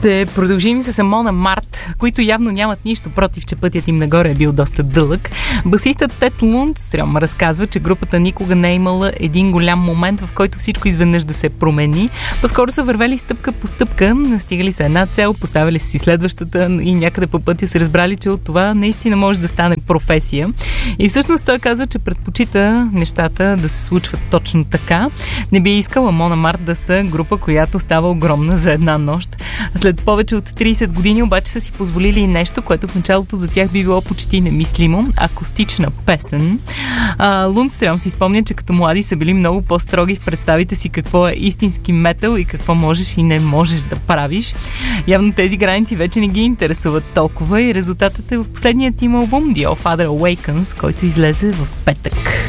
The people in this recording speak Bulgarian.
Ще продължим с Амон Амарт, които явно нямат нищо против, че пътят им нагоре е бил доста дълъг. Басистът Тед Лундстрем разказва, че групата никога не е имала един голям момент, в който всичко изведнъж да се промени. По-скоро са вървели стъпка по стъпка, настигали са една цел, поставили си следващата и някъде по пътя се разбрали, че от това наистина може да стане професия. И всъщност той казва, че предпочита нещата да се случват точно така. Не би искал Амон Амарт да са група, която става огромна за една нощ. След повече от 30 години обаче са си позволили и нещо, което в началото за тях би било почти немислимо. Акустична песен. Лундстрем си спомня, че като млади са били много по-строги в представите си какво е истински метал и какво можеш и не можеш да правиш. Явно тези граници вече не ги интересуват толкова и резултатът е в последният им албум The All Father Awakens, който излезе в петък.